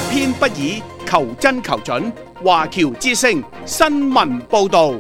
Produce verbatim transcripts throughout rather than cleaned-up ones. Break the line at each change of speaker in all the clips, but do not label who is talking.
偏不倚，求真求準。華僑之聲新聞報導。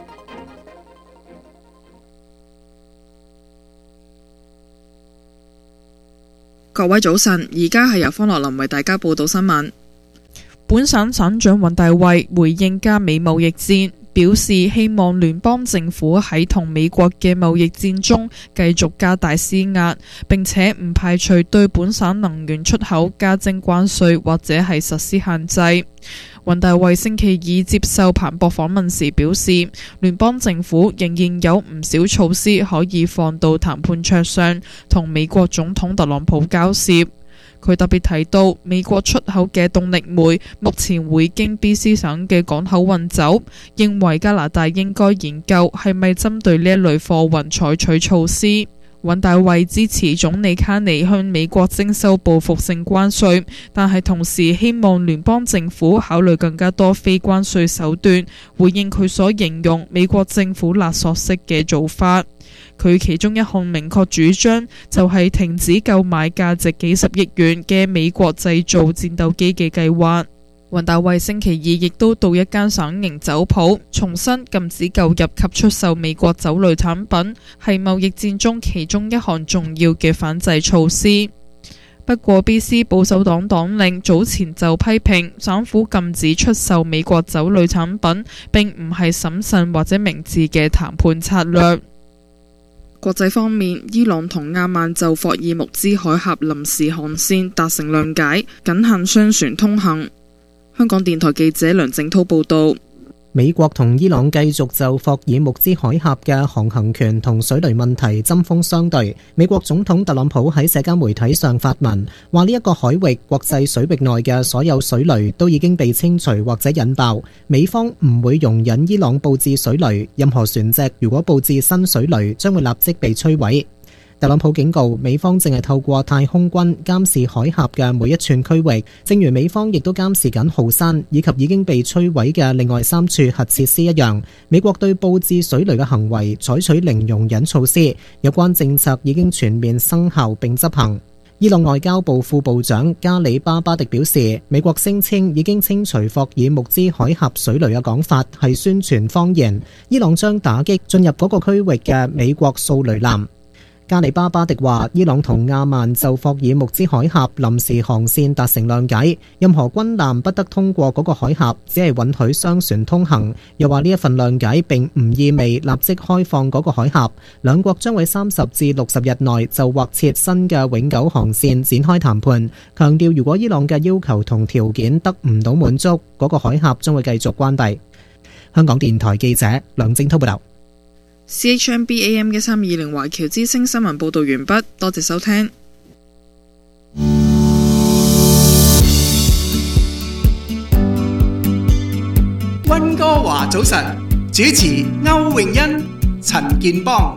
各位早晨，而家係由方樂林為大家報道新聞。
本省省長尹大衛回應加美貿易戰，表示希望聯邦政府喺同美國嘅貿易戰中繼續加大施壓，並且唔排除對本省能源出口加徵關稅或者係實施限制。尹大衛星期二接受彭博訪問時表示，聯邦政府仍然有唔少措施可以放到談判桌上，同美國總統特朗普交涉。佢特別提到，美國出口嘅動力煤目前會經 B C 省嘅港口運走，認為加拿大應該研究係咪針對呢一類貨運採取措施。尹大衛支持總理卡尼向美國徵收報復性關稅，但係同時希望聯邦政府考慮更加多非關稅手段，回應佢所形容美國政府勒索式嘅做法。佢其中一項明確主張就係停止購買價值幾十億元嘅美國製造戰鬥機嘅計劃。尹大衛星期二亦都到一間省營酒鋪，重申禁止購入及出售美國酒類產品係貿易戰中其中一項重要嘅反制措施。不過 B C 保守黨黨領早前就批評省府禁止出售美國酒類產品並唔係審慎或者明智嘅談判策略。
國際方面，伊朗同阿曼就霍爾木茲海峽臨時航線達成諒解，僅限商船通行。香港電台記者梁正濤報道。
美國同伊朗繼續就霍爾木茲海峽嘅航行權同水雷問題針鋒相對。美國總統特朗普喺社交媒體上發文，話呢一個海域國際水域內嘅所有水雷都已經被清除或者引爆，美方唔會容忍伊朗佈置水雷，任何船隻如果佈置新水雷，將會立即被摧毀。特朗普警告，美方正係透過太空軍監視海峽嘅每一寸區域，正如美方亦都監視緊浩山以及已經被摧毀嘅另外三處核設施一樣。美國對佈置水雷嘅行為採取零容忍措施，有關政策已經全面生效並執行。伊朗外交部副部長加里巴巴迪表示，美國聲稱已經清除霍爾木茲海峽水雷嘅講法係宣傳謊言，伊朗將打擊進入嗰個區域嘅美國掃雷艦。加里巴巴迪話，伊朗同阿曼就霍爾木茲海峽臨時航線達成諒解，任何軍艦不得通過嗰個海峽，只係允許商船通行。又話呢一份諒解並唔意味立即開放嗰個海峽，兩國將喺三十至六十日內就劃設新嘅永久航線展開談判。強調如果伊朗嘅要求同條件得唔到滿足，嗰個海峽將會繼續關閉。香港電台記者梁正濤報道。
C H M B A M 嘅三二零華僑之聲新聞報道完畢，多謝收聽。
溫哥華早晨，主持歐詠欣、陳健邦。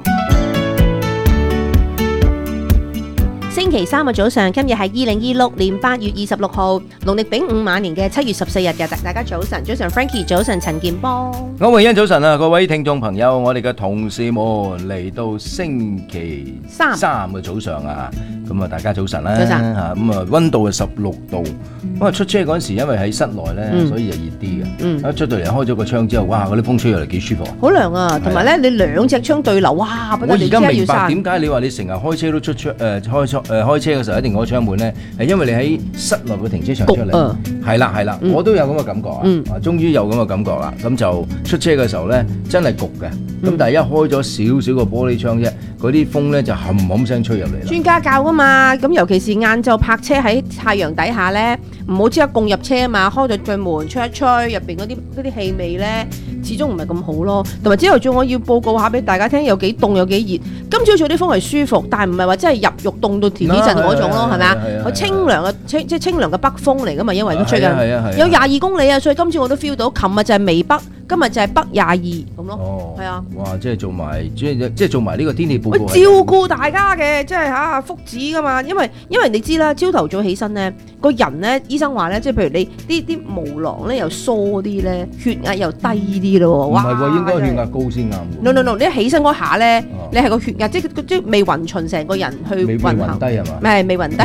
星期三嘅早上，今日係二零二六年八月二十六號，農曆丙午晚年嘅七月十四日嘅，大家早晨，早晨 Frankie， 早晨陳健邦，
歐詠欣早晨啊，各位聽眾朋友，我哋嘅同事們嚟到星期三三嘅早上啊，咁啊大家早晨啦，
早晨
吓，咁啊溫度係十六度，咁啊出車嗰陣時因為喺室內咧，
嗯、
所以就熱啲嘅，
嗯，
一出到嚟開咗個窗之後，哇，嗰啲風吹入嚟幾舒服，
好涼啊，同埋咧你兩隻窗對流，哇，不得了，
我而家明白
點
解你話你成日開車都出窗誒開窗誒開車嘅時候一定開窗門咧，係因為你喺室內嘅停車場出嚟，係啦係啦，我都有咁嘅感覺啊，啊，終於有咁嘅感覺啦，咁就出車嘅時候咧真係焗嘅，咁但係一開咗少少個玻璃窗啫，嗰啲風咧就冚冚聲吹入嚟啦。專
家教噶嘛，咁尤其是晏晝泊車喺太陽底下咧，唔好即刻共入車啊嘛，開咗對門吹一吹，入邊嗰啲嗰啲氣味咧，始終唔係咁好咯。同埋朝頭早我要報告下俾大家聽，有幾凍有幾熱。今朝早啲風係舒服，但係唔係話真係入肉凍到田地陣嗰種咯，係咪啊？好清涼嘅清即係清涼嘅北風嚟噶嘛，因為都吹緊，有廿二公里啊，所以今朝我都 feel 到。琴日就係微北，今日就係北廿二咁咯，係啊。
哇！即係做埋即係即係做埋呢個天氣報告，
照顧大家嘅，即係嚇福祉噶嘛。因為因為你知啦，朝頭早起身咧，個人咧，醫生話咧，即係譬如你啲啲毛囊咧又疏啲咧，血壓又低啲咯。
唔係喎，應該血壓高先啱。
no no no，你一起身嗰下咧，你係個血壓即係即係未勻循成個人去運行，
未暈低係嘛？
唔係未暈低，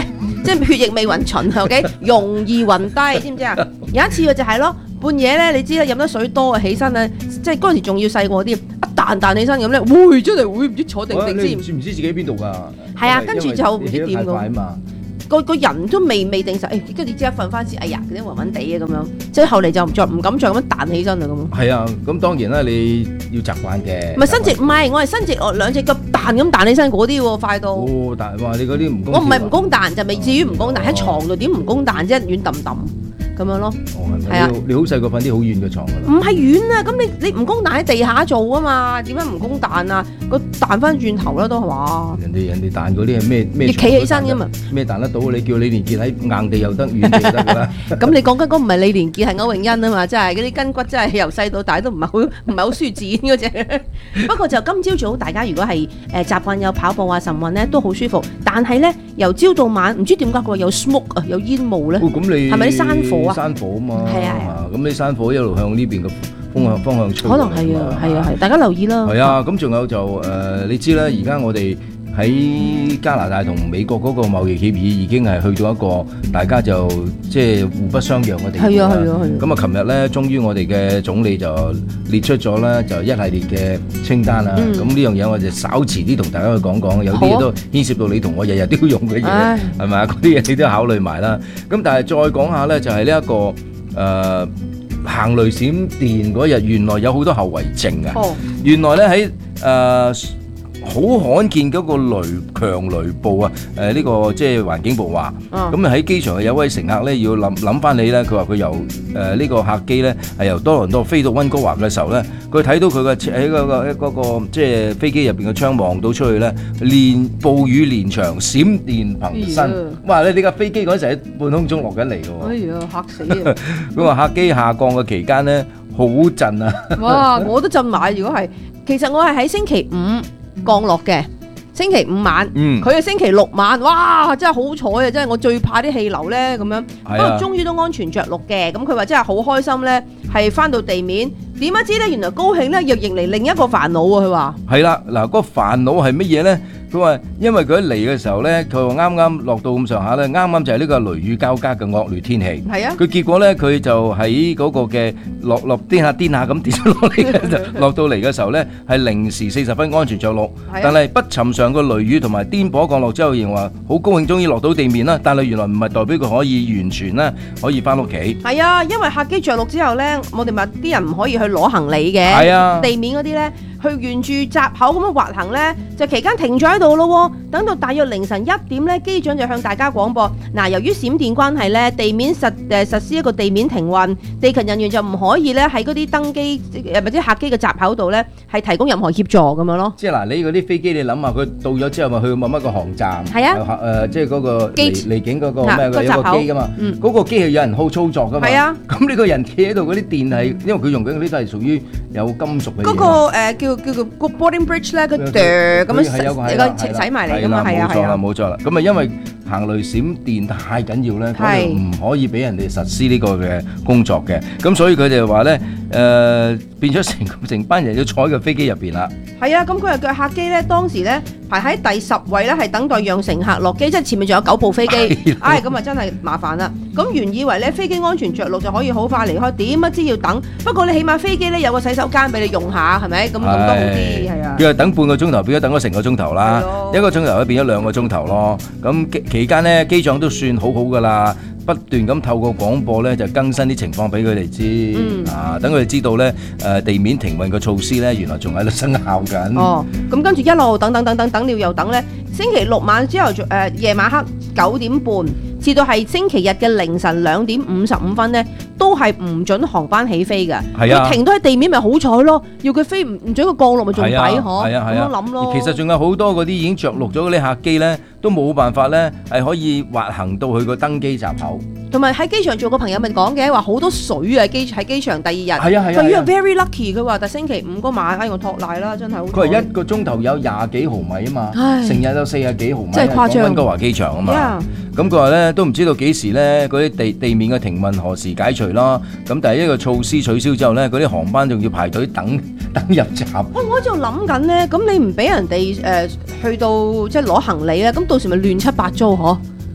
即係血液未運循 ，OK， 容易暈低，知唔知啊？有一次就係咯，半夜咧，你知啦，飲得水多啊，起身咧，即係嗰陣時仲要細個啲，一彈彈起身咁咧，會真係會唔知坐定定先，
唔知唔知自己邊度㗎？
係啊，跟住就唔知點㗎。個個人都未未定實，誒，跟住之後瞓翻先，哎呀，嗰啲暈暈地嘅咁樣，即係後嚟就唔再唔敢再咁樣彈起身啦咁。係
啊，咁當然啦，你要習慣嘅。
唔係伸直，唔係我係伸直我兩隻腳彈咁彈起身嗰啲喎，快到。
哦，但係話你嗰啲唔公。
我唔係唔公彈，就未至於唔公彈，喺床度點唔公彈啫，軟揼揼咁樣咯。
哦，係啊，你好細個瞓啲好軟嘅床㗎啦。
唔係軟啊，咁你你唔公彈喺地下做啊嘛，點解唔公彈啊？個彈翻轉頭啦都係嘛？人哋人哋彈嗰啲係咩咩？你企起身㗎嘛？咩彈得到？你叫李連杰喺硬地又得，軟地又得㗎啦。咁你講緊嗰唔係李連杰係歐永欣啊嘛？真係嗰啲筋骨真係由細到大都唔係好唔係好舒展嗰隻。不過就今朝早大家如果係誒習慣有跑步啊晨運咧都好舒服，但係咧由朝到晚唔知點解佢有 smoke 啊有煙霧咧。
咁你係咪啲
山火啊？
山火啊嘛。
係啊。
咁啲山火一路向呢邊嘅風向方向吹。
可能係啊，係啊，係，大家留意啦。
係啊，咁仲有就誒，你知啦，而家我哋喺加拿大同美國嗰個貿易協議已經係去到一個大家就即係互不相讓嘅地步啦。係啊，係啊，係。咁啊，琴日咧，終於我哋嘅總理就列出咗咧，就一系列嘅清單啦。咁呢樣嘢我就稍遲啲同大家去講講，有啲嘢都牽涉到你同我日日都要用嘅嘢，係咪啊？嗰啲嘢你都要考慮埋啦。咁但係再講下咧，就係呢一個誒。行雷閃電嗰日，原來有好多後遺症啊！哦、原來咧喺誒好罕見嗰個雷強雷暴啊！誒、呃、呢、這個即係環境部話，咁啊喺機場有位乘客咧要諗諗翻你咧，佢話佢由誒呢、呃這個客機咧係由多倫多飛到溫哥華嘅時候咧，佢睇到佢嘅喺嗰個一嗰個即係飛機入邊嘅窗望到出去咧，連暴雨連場，閃電頻生。哇！你呢架飛機嗰陣喺半空中落緊嚟嘅喎。
哎呀，嚇死啊！
佢話客機下降嘅期間咧好震啊！
哇！我都震埋。如果係，其實我係喺星期五降落嘅，星期五晚，佢係、嗯、星期六晚，哇！真係好彩啊！真係我最怕啲氣流咧咁樣，不過終於都安全着陸嘅。咁佢話真係好開心咧，係翻到地面，點不知咧原來高興咧又迎嚟另一個煩惱喎。佢話
係啦，嗱、嗰個煩惱係乜嘢咧？佢話因為佢一嚟嘅時候咧，佢話啱啱落到咁上下咧，啱啱就係呢個雷雨交加嘅惡劣天氣。係啊，佢結果咧佢就喺嗰個嘅落落顛下顛下咁跌咗落嚟，就落到嚟嘅時候咧係零時四十分安全着陸。係啊，但係不尋常嘅雷雨同埋顛簸降落之後，認為話好高興終於落到地面啦。但係原來唔係代表佢可以完全咧可以翻屋企。係啊，因為客機着陸之後咧，我哋咪啲人唔可以去攞行李嘅。係啊，地面嗰啲咧。去沿住閘口咁樣滑行呢，就期間停咗喺度咯。等到大約凌晨一點呢，機長就向大家廣播：嗱，由於閃電關係呢，地面實誒實施一個地面停運，地勤人員就唔可以呢喺嗰啲登機誒或者客機嘅閘口度呢係提供任何協助咁樣咯。即係嗱，你嗰啲飛機你諗下，佢到咗之後咪去某乜個航站？係啊，誒即係嗰個離離境嗰個咩嘅一個機㗎嘛？嗯，嗰個機係有人好操作㗎嘛？係啊。咁呢個人企喺度嗰啲電係，因為佢用緊嗰啲都係屬於有金屬嘅嘢。嗰個誒叫。叫叫個 boarding bridge 咧，個哚咁樣洗，個洗埋嚟噶嘛，係啊係啊，冇錯啦冇錯啦。咁啊，因為行雷閃電太緊要咧，佢哋唔可以俾人哋實施呢個嘅工作嘅。咁所以佢哋話咧，誒變咗成成班人要坐喺個飛機入邊啦。係啊，咁佢係個客機咧，當時咧排喺第十位咧，係等待讓乘客落機，即係前面仲有九部飛機。唉，咁啊真係麻煩啦。咁原以為咧飛機安全着陸就可以好快離開，點不知要等。不過你起碼飛機咧有個洗手間俾你用下，係咪？咁咁都好啲。係啊，佢係等半個鐘頭，變咗等咗成個鐘頭啦。一個鐘頭咧變咗兩個鐘頭咯。咁期間咧，機長都算好好噶啦，不斷咁透過廣播咧就更新啲情況俾佢哋知。嗯、啊，等佢哋知道咧，誒地面停運嘅措施咧，原來仲喺度生效緊。哦，咁跟住一路等等等等等了又等咧，星期六晚之後誒夜晚黑九點半。至到係星期日嘅凌晨兩點五十五分呢，都係唔準航班起飛嘅。係啊，佢停到喺地面咪好彩咯，要佢飛唔唔準佢降落咪仲抵嗬？係啊係啊，咁樣諗咯。其實仲有好多嗰啲已經着陸咗嗰啲客機呢，都冇辦法呢，係可以滑行到去個登機閘口。同埋喺機場做個朋友咪講嘅，話好多水啊！機喺機場第二日，係啊係啊，佢 very lucky，佢話但星期五嗰晚，哎我托賴啦，真係好。佢係一個鐘頭有廿幾毫米啊嘛，成日有四十幾毫米，真係誇張。溫哥華機場啊嘛，咁佢話咧都唔知道幾時咧嗰啲地地面嘅停運何時解除啦。咁但係一個措施取消之後咧，嗰啲航班仲要排隊等等入閘。喂，我喺度諗緊咧，咁你唔俾人哋誒去到即係攞行李咧，咁到時咪亂七八糟嗬？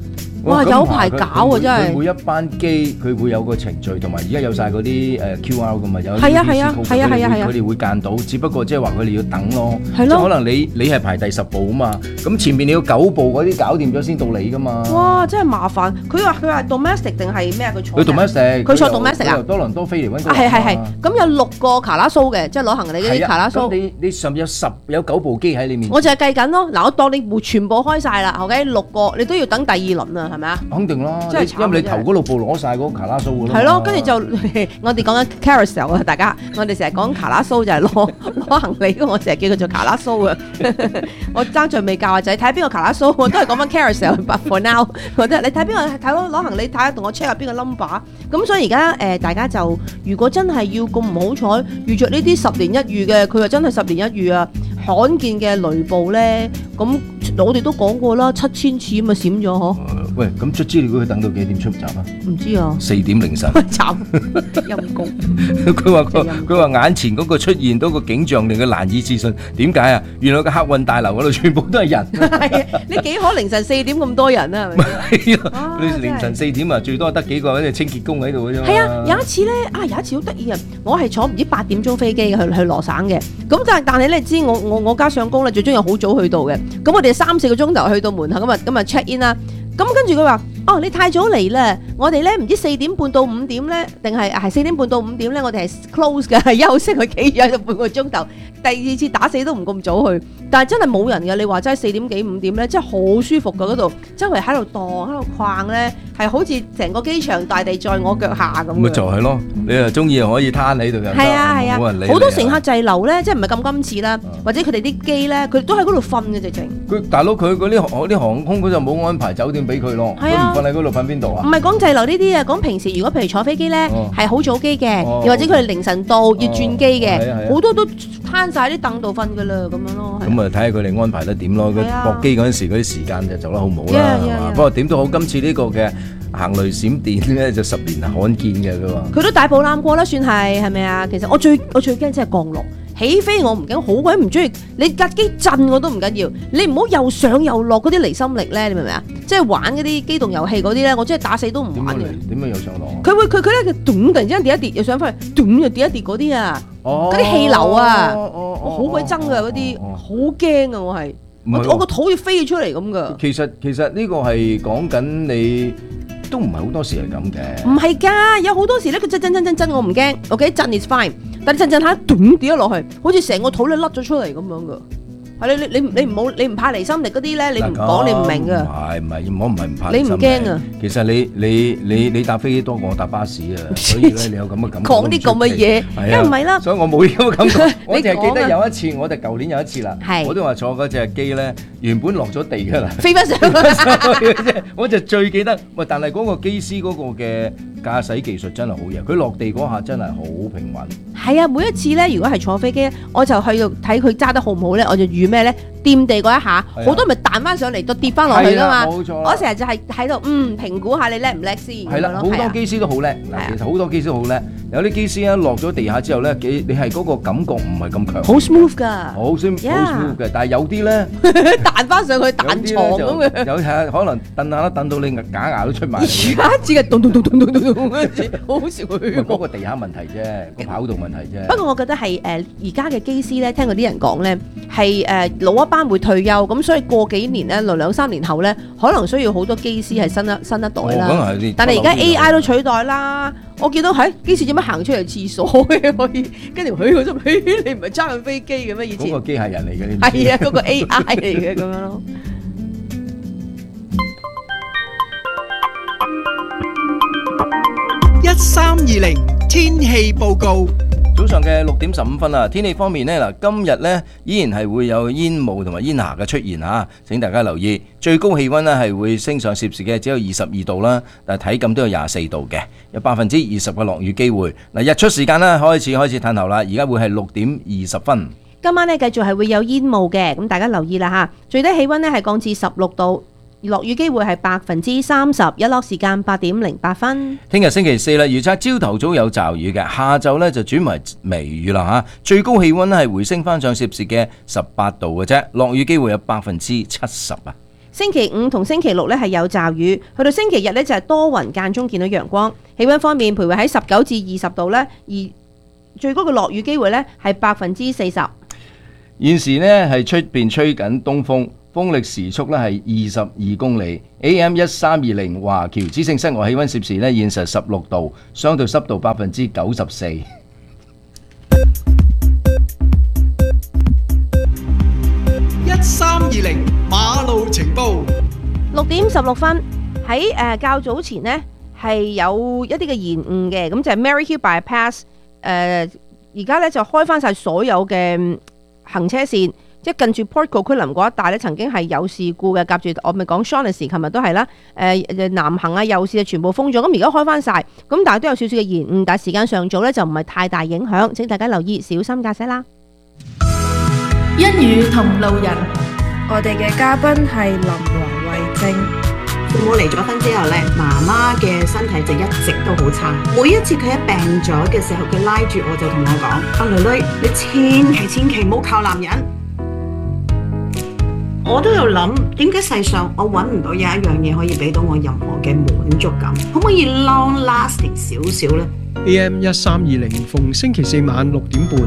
哇，有排搞啊，真係。
佢每一班機佢會有個程序，同埋而家有晒嗰啲誒 Q R 噶嘛，有
係啊係啊係啊係啊係啊，
佢哋會間到，只不過即係話佢哋要等咯。
係咯。
即係可能你你係排第十步啊嘛，咁前面你要九步嗰啲搞掂咗先到你噶嘛。
哇，真係麻煩。佢話佢話 domestic 定係咩啊？佢坐。
佢 domestic。
佢坐 domestic 啊？
多倫多飛嚟溫哥華。
係係係。咁有六個卡拉蘇嘅，即係攞行李嗰啲卡拉蘇。
咁你你上面有十有九部機喺你面前。
我就係計緊咯。嗱，我當你全部開晒啦 ，OK， 六個你都要等第二輪啊，係咪啊？
肯定啦，
真係慘，
因為你頭嗰六部攞晒嗰個卡拉蘇㗎啦。
係咯，跟住就我哋講緊 carousel 啊，大家我哋成日講卡拉蘇就係攞攞行李，我成日叫佢做卡拉蘇啊。我爭在未教阿仔睇下邊個卡拉蘇，我都係講翻 carousel，but for now， 我都係你睇邊個睇攞攞行李睇下，同我 check 下邊個 number。咁所以而家誒大家就如果真係要咁唔好彩遇着呢啲十年一遇嘅，佢話真係十年一遇啊！罕見嘅雷暴咧，咁我哋都講過啦，七千次咁啊閃咗嗬。
喂，咁出資料佢等到幾點出閘啊？
唔知啊。四
點凌晨。
慘，陰公。
佢話佢佢話眼前嗰個出現到個景象令佢難以置信，點解啊？原來個客運大樓嗰度全部都係人。
係啊，你幾可凌晨四點咁多人啊？係咪？
係啊，你凌晨四點啊，最多得幾個嗰啲清潔工喺度嘅啫嘛。
係啊，有一次咧，啊有一次好得意啊，我係坐唔知八點鐘飛機去去羅省嘅，咁但係但係咧知我我我家上工咧最中意好早去到嘅，咁我哋三四個鐘頭去到門口，咁啊咁啊 check in 啦，咁跟住佢話哦你太早嚟啦，我哋咧唔知四點半到五點咧，定係係四點半到五點咧，我哋係 close 嘅，係休息，佢企咗喺度半個鐘頭，第二次打死都唔咁早去，但係真係冇人嘅，你話真係四點幾五點咧，真係好舒服㗎嗰度，周圍喺度蕩喺度逛咧，係好似成個機場大地在我腳下咁。
咪就係咯，你又中意又可以攤喺度嘅。
係啊係啊，好多乘客滯留咧，即係唔係咁今次啦，或者佢哋啲機咧，佢都喺嗰度瞓嘅直情。佢
大佬佢嗰啲航啲航空佢就冇安排酒店俾佢咯，佢唔瞓喺嗰度瞓邊度啊？
唔係講滯留呢啲啊，講平時如果譬如坐飛機咧係好早機嘅，又或者佢哋凌晨到要轉機嘅，好多都攤晒啲凳度瞓㗎啦，咁樣咯。
咁啊睇下佢哋安排得點咯。佢駁機嗰陣時嗰啲時間就走得好唔好啦，係嘛？不過點都好，今次呢個嘅行雷閃電咧就十年罕見嘅佢話。
佢都大步攬過啦，算係係咪啊？其實我最我最驚即係降落。起飛我唔驚，好鬼唔中意。你架機震我都唔緊要，你唔好又上又落嗰啲離心力咧，你明唔明啊？即係玩嗰啲機動遊戲嗰啲咧，我真係打死都唔玩嘅。
點解又上落？
佢會佢佢咧，咚突然之間跌一跌，又上翻去，咚又跌一跌嗰啲啊！嗰啲氣流啊，我好鬼憎㗎嗰啲，好驚啊！我係我我個肚要飛出嚟咁㗎。
其實其實呢個係講緊你。都唔係好多時係咁嘅，
唔係㗎，有好多時咧，佢震震震震震，我唔驚 ，OK， 震 is fine， 但係震震下，咚跌咗落去，好似成個肚咧甩咗出嚟咁樣㗎。係你你你你唔好你唔怕離心力嗰啲咧，你唔講你唔明㗎。唔係唔係，我唔係唔怕離心力。你唔驚啊？其實你你你你搭飛機多過我搭巴士啊，所以咧你有咁嘅感覺。講啲咁嘅嘢，梗唔係啦。所以我冇呢個感覺。我淨係記得有一次，我哋舊年有一次啦，我都話坐嗰隻機咧，原本落咗地㗎啦，飛翻上去。我就最記得，喂，但係嗰個機師嗰個嘅駕駛技術真係好嘢，佢落地嗰下真係好平穩。係啊，每一次咧，如果係坐飛機，我就去到睇佢揸得好唔好咧，我就預咩咧？掂地嗰一下，好多咪彈翻上嚟，都跌翻落去噶嘛。冇錯。我成日就係喺度，嗯，評估下你叻唔叻先。係啦，好多機師都好叻。嗱，其實好多機師都好叻。有啲機師咧落咗地下之後咧，幾你係嗰個感覺唔係咁強。好 smooth 㗎。好 smooth，好 smooth 嘅。但係有啲咧彈翻上去彈床咁嘅。有係可能蹬下都蹬到你假牙都出埋。而家只係咚咚咚咚咚咚咚嗰陣時，好好笑佢。嗰個地下問題啫，個跑道問題啫。不過我覺得係誒而家嘅機師咧，聽嗰啲人講咧係誒老一班會退休，咁所以過幾年咧，兩兩三年後咧，可能需要好多機師係新一新一代啦。哦、但係而家 A I 都取代啦。我見到喺機師點樣行出嚟廁所嘅可以，跟住佢我就，你唔係揸緊飛機嘅咩？以前嗰個機械人嚟嘅，係啊，嗰、嗰個 A I 嚟嘅咁樣咯。
一三二零天氣報告。
早上嘅六點十五分啦，天氣方面呢，嗱，今日呢依然係會有煙霧同埋煙霞嘅出現嚇，請大家留意。最高氣温呢係會升上攝氏嘅只有二十二度啦，但係體感都有廿四度嘅，有百分之二十嘅落雨機會。嗱，日出時間呢開始開始探頭啦，而家會係六點二十分。
今晚呢繼續係會有煙霧嘅，咁大家留意啦嚇。最低氣温呢係降至十六度。落雨機會係百分之三十，日落時間八點零八分。
聽日星期四啦，預測朝頭早有驟雨嘅，下晝呢就轉為微雨啦嚇。最高氣温係回升翻上攝氏嘅十八度嘅啫，落雨機會有百分之七十啊。
星期五同星期六咧係有驟雨，去到星期日咧就係多雲間中見到陽光。氣溫方面徘徊喺十九至二十度咧，而最高嘅落雨機會咧係百分之四十。
現時呢係出邊吹緊東風，風力時速咧係二十二公里。A M 一三二零華僑之聲室外氣溫攝氏咧現實十六度，相對濕度百分之九十四。一
三二零馬路情報，
六點十六分喺誒較早前呢係有一啲嘅延誤嘅，咁就係 Maryhill Bypass 誒而家咧就開翻晒所有嘅行車線，即係近住 Port Coquitlam 嗰一帶咧，曾經係有事故嘅，夾住我咪講 Shaughnessy 琴日都係啦，誒南行啊、右線啊全部封咗，咁而家開翻晒，咁但係都有少少嘅延誤，但係時間上早咧就唔係太大影響，請大家留意，小心駕駛啦。
一語同路人，我哋嘅嘉賓係林黃慧貞。
父母離咗婚之後咧，媽媽嘅身體就一直都好差。每一次佢一病咗嘅時候，佢拉住我就同我講：阿女女，你千祈千祈唔好靠男人。我都有諗，點解世上我揾唔到有一樣嘢可以俾到我任何嘅滿足感？可唔可以 long lasting 少少呢？
A M 一三二零逢星期四晚六點半。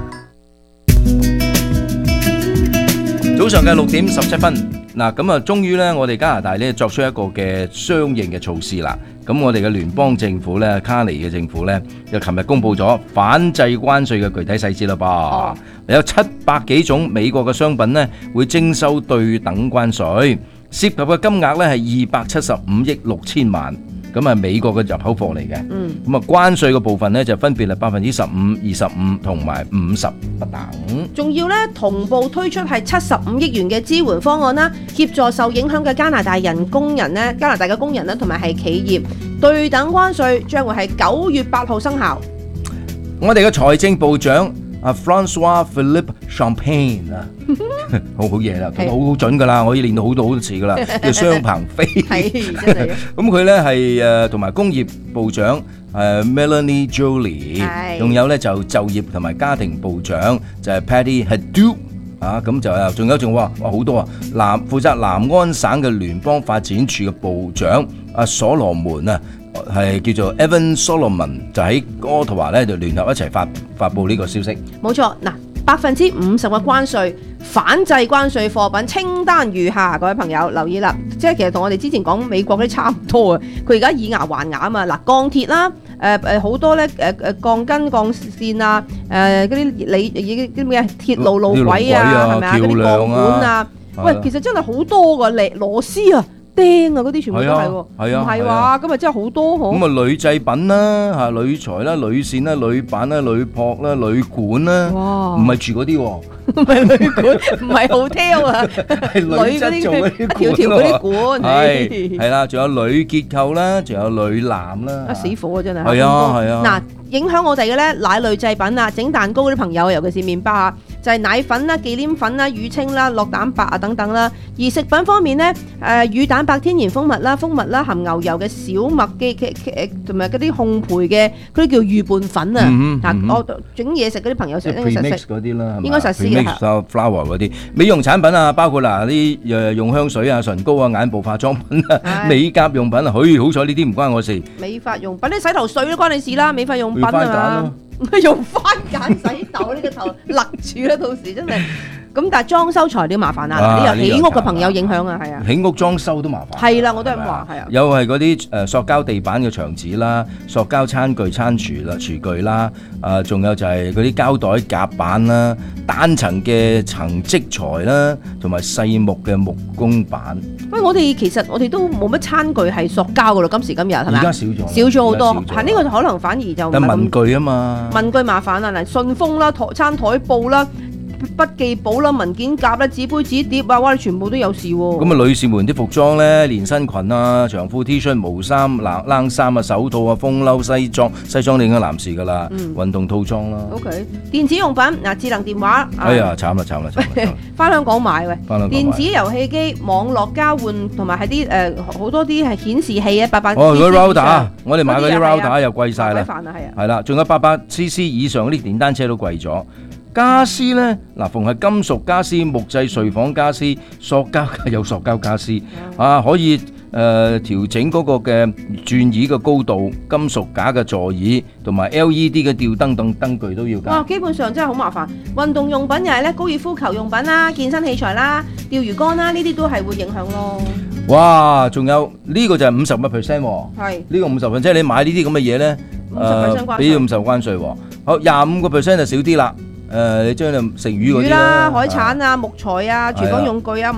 早上嘅六點十七分，嗱咁啊，終於咧，我哋加拿大咧作出一個嘅相應嘅措施啦。咁我哋嘅聯邦政府咧，卡尼嘅政府咧，就琴日公布咗反制關稅嘅具體細節啦噃。哦、有七百幾種美國嘅商品咧，會徵收對等關稅，涉及嘅金額咧係二百七十五億六千萬。咁係美國嘅入口貨嚟嘅，咁啊、嗯、關稅嘅部分呢，就分別係百分之十五、二十五同埋五十不等。
仲要呢同步推出係七十五億元嘅支援方案啦，協助受影響嘅加拿大人工人呢，加拿大嘅工人呢，同埋係企業對等關稅將會係九月八號生效。
我哋嘅財政部長阿 François Philippe Champagne 啊，好好嘢啦，好好準噶啦，我可以練到好多好多次噶啦，叫雙鵬飛。係真係。咁佢咧係誒同埋工業部長誒 Melanie Joly， 仲有咧就就業同埋家庭部長就係 Patty Hadu 啊，咁就啊，仲有仲哇哇好多啊，南負責南安省嘅聯邦發展處嘅部長阿所羅門啊。係叫做 Evan Solomon， 就喺渥太華咧就聯合一齊發發佈呢個消息。冇錯，嗱，百分之五十嘅關稅，反制關稅貨品清單如下，各位朋友留意啦。即係其實同我哋之前講美國嗰啲差唔多啊。佢而家以牙還牙啊嘛。嗱，鋼鐵啦，誒誒好多咧，誒誒鋼筋、鋼線啊，誒嗰啲你啲咩鐵路路軌啊，係咪啊？嗰啲鋼管啊，喂，其實真係好多噶，螺螺絲啊。釘啊！嗰啲全部都係喎，唔係話咁啊，真係好多嗬。咁啊，鋁製品啦，嚇鋁材啦、鋁線啦、鋁板啦、鋁箔啦、鋁管啦，哇！唔係住嗰啲喎，唔係鋁管，唔係 hotel 啊，係鋁質做嗰啲管，一條條嗰啲管，係係啦，仲有鋁結構啦，仲有鋁籃啦，啊死火啊真係，係啊係啊。嗱，影響我哋嘅咧奶類製品啊，整蛋糕嗰啲朋友，尤其是麵包啊。就係奶粉啦、忌廉粉啦、乳清啦、酪蛋白啊等等啦。而食品方面呢，誒乳蛋白、天然蜂蜜啦、蜂蜜啦、含牛油嘅小麥嘅嘅同埋嗰啲烘焙嘅嗰啲叫預拌粉啊。嗱，我整嘢食嗰啲朋友食應該實食嗰啲啦，應該實施嘅。flour 嗰啲美容產品啊，包括嗱啲誒用香水啊、唇膏啊、眼部化妝品啊、美甲用品啊，許好彩呢啲唔關我事。美髮用品，你洗頭水都關你事啦，美髮用品啊嘛。用番梘洗頭呢個頭勒住啦，到時真係咁。但係裝修材料麻煩啊，呢又起屋嘅朋友影響啊，係啊，起屋裝修都麻煩。係啦，我都係咁話，係啊。又係嗰啲誒塑膠地板嘅牆紙啦，塑膠餐具餐廚啦、廚具啦，誒仲有就係嗰啲膠袋夾板啦、單層嘅層積材啦，同埋細木嘅木工板。喂，我哋其實我哋都冇乜餐具係塑膠噶咯，今時今日係咪？而家少咗，少咗好多。係呢個可能反而就但文具啊嘛，文具麻煩啊，嗱，信封啦、台餐台布啦、筆記簿啦、文件夾啦、紙杯紙碟啊，哇，全部都有事喎。咁啊，女士們啲服裝咧，連身裙啊、長褲 T 恤、毛衫、冷冷衫啊、手套啊、風褸、西裝，西裝你應該男士噶啦，嗯、運動套裝啦。OK， 電子用品嗱，智能電話。哎呀，慘啦慘啦慘啦！翻香港買喂，電子遊戲機、網絡交換同埋係啲誒好多啲係顯示器啊，八百。哦，嗰啲 router，我哋買嗰啲 router 又貴晒啦。係啊，係啦，仲有八百 C C 以上嗰啲電單車都貴咗。 家私呢，嗱，逢係金屬家私、木製睡房家私、塑膠有塑膠家私啊，可以誒調整嗰個嘅轉椅嘅高度、金屬架嘅座椅同埋 L E D 嘅吊燈等燈具都要加。
哇，基本上真係好麻煩。運動用品又係咧，高爾夫球用品啦、健身器材啦、釣魚竿啦，呢啲都係會影響咯。
哇，仲有呢個就係五十個 percent 喎。
係
呢個五十 percent，即係你買呢啲咁嘅嘢咧，誒俾五十關稅喎。好，廿五個 percent 就少啲啦。誒，你將你食魚嗰啲
啦、海產啊、木材啊、廚房用具啊。